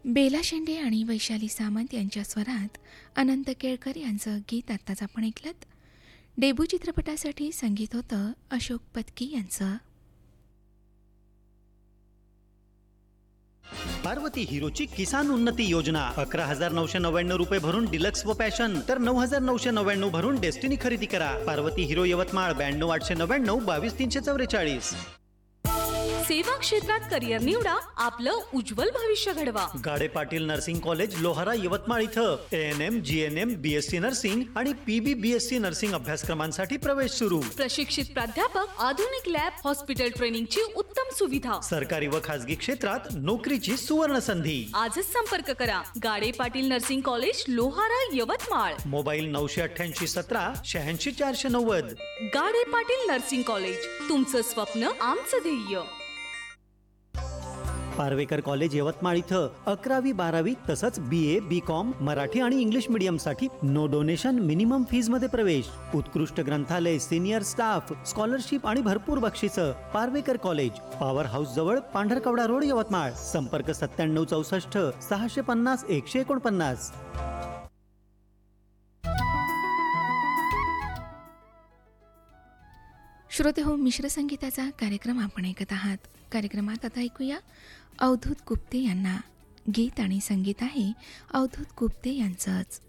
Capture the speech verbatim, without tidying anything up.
बेला शेंडे आणि वैशाली सामंत यांच्या स्वरात अनंत केळकर यांचं गीत आत्ताच आपण ऐकलंत. डेबू चित्रपटासाठी संगीत होतं अशोक पत्की यांचं. पार्वती हिरोची किसान उन्नती योजना अकरा हजार नऊशे नव्याण्णव रुपये भरून डिलक्स व पॅशन तर नऊ हजार नऊशे नव्याण्णव भरून डेस्टिनी खरेदी करा. पार्वती हिरो यवतमाळ ब्याण्णव आठशे नव्याण्णव बावीस तीनशे चौवेचाळीस. सेवा क्षेत्रात करिअर निवडा, आपलं उज्ज्वल भविष्य घडवा. गाडे पाटील नर्सिंग कॉलेज लोहारा यवतमाळ इथं A N M G N M B S C nursing आणि पी बी बी एस सी नर्सिंग अभ्यासक्रमांसाठी प्रवेश सुरू. प्रशिक्षित प्राध्यापक, आधुनिक लॅब, हॉस्पिटल ट्रेनिंगची उत्तम सुविधा. सरकारी व खासगी क्षेत्रात नोकरीची सुवर्ण संधी. आजच संपर्क करा. गाडे Patil nursing college Lohara Yavatmal. Mobile नऊशे अठ्ठ्याऐंशी सतरा शहाऐंशी चारशे नव्वद. गाडे पाटील नर्सिंग कॉलेज, तुमचं स्वप्न आमचं ध्येय. पार्वेकर कॉलेज यवतमाळ इथं अकरावी बारावी तसंच बी ए बी कॉम मराठी आणि इंग्लिश मीडियम साठी नो डोनेशन मिनिमम फीज मध्ये प्रवेश. उत्कृष्ट ग्रंथालय, सिनियर स्टाफ, स्कॉलरशिप आणि भरपूर बक्षिसं. पार्वेकर कॉलेज, पॉवर हाऊस जवळ, पांढरकवडा रोड यवतमाळ. संपर्क सत्त्याण्णव चौसष्ट सहाशे पन्नास एकशे एकोणपन्नास. श्रोते हो, मिश्र संगीताचा कार्यक्रम आपण ऐकत आहात. कार्यक्रमात आता ऐकूया अवधूत गुप्ते यांना. गीत आणि संगीत आहे अवधूत गुप्ते यांचंच.